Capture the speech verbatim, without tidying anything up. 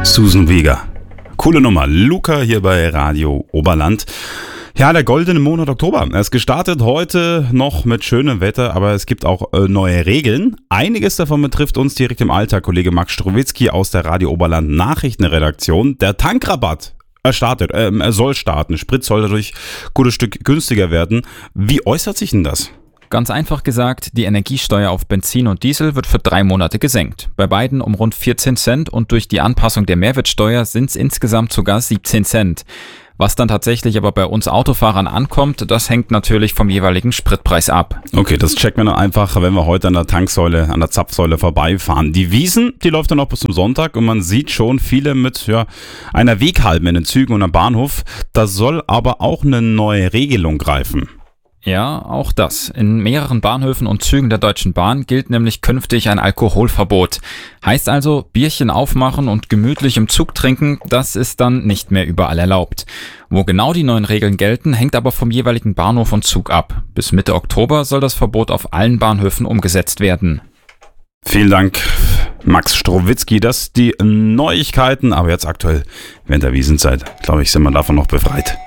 Susan Vega. Coole Nummer. Luca hier bei Radio Oberland. Ja, der goldene Monat Oktober. Er ist gestartet heute noch mit schönem Wetter, aber es gibt auch äh, neue Regeln. Einiges davon betrifft uns direkt im Alltag. Kollege Max Strowitzki aus der Radio Oberland Nachrichtenredaktion. Der Tankrabatt, er startet, äh, er soll starten. Sprit soll dadurch ein gutes Stück günstiger werden. Wie äußert sich denn das? Ganz einfach gesagt, die Energiesteuer auf Benzin und Diesel wird für drei Monate gesenkt. Bei beiden um rund vierzehn Cent und durch die Anpassung der Mehrwertsteuer sind es insgesamt sogar siebzehn Cent. Was dann tatsächlich aber bei uns Autofahrern ankommt, das hängt natürlich vom jeweiligen Spritpreis ab. Okay, das checken wir dann einfach, wenn wir heute an der Tanksäule, an der Zapfsäule vorbeifahren. Die Wiesn, die läuft dann auch bis zum Sonntag und man sieht schon viele mit ja, einer Weghalben in den Zügen und am Bahnhof. Da soll aber auch eine neue Regelung greifen. Ja, auch das. In mehreren Bahnhöfen und Zügen der Deutschen Bahn gilt nämlich künftig ein Alkoholverbot. Heißt also, Bierchen aufmachen und gemütlich im Zug trinken, das ist dann nicht mehr überall erlaubt. Wo genau die neuen Regeln gelten, hängt aber vom jeweiligen Bahnhof und Zug ab. Bis Mitte Oktober soll das Verbot auf allen Bahnhöfen umgesetzt werden. Vielen Dank, Max Strowitzki. Das die Neuigkeiten, aber jetzt aktuell während der Wiesenzeit, glaube ich, sind wir davon noch befreit.